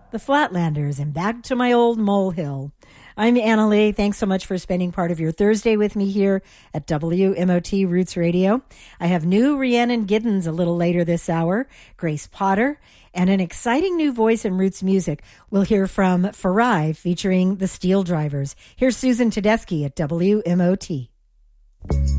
the Flatlanders, and Back to My Old Molehill. I'm Anna Lee. Thanks so much for spending part of your Thursday with me here at WMOT Roots Radio. I have new Rhiannon Giddens a little later this hour, Grace Potter, and an exciting new voice in Roots music. We'll hear from Farai featuring the Steel Drivers. Here's Susan Tedeschi at WMOT.